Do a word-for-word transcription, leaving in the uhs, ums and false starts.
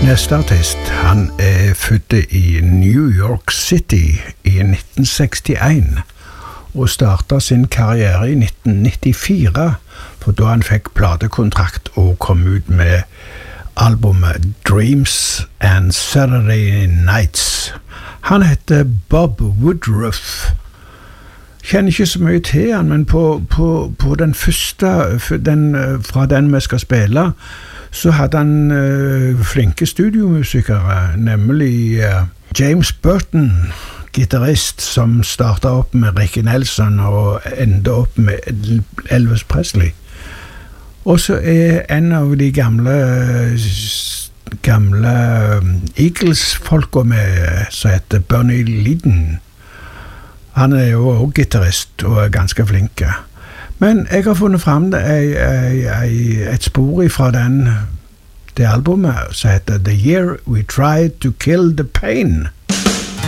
Neste artist, han er født i New York City i nitten sekstien og startet sin karriere i nitten nittifire, for da han fikk platekontrakt og kom ut med albumet Dreams and Saturday Nights. Han heter Bob Woodruff. Kjenner ikke så mye til han, men på, på, på den første, den, fra den vi skal spille, så hadde han uh, flinke studiomusikere, nemlig uh, James Burton, gitarrist som startet opp med Ricky Nelson og endte opp med Elvis Presley. Og så er en av de gamle, gamle Eagles-folka med, som heter Bernie Leadon. Han er jo også gitarist og er ganske flinke. Men jeg har funnet frem det, ei, ei, ei, et spor fra den, det albumet som heter The Year We Tried to Kill the Pain.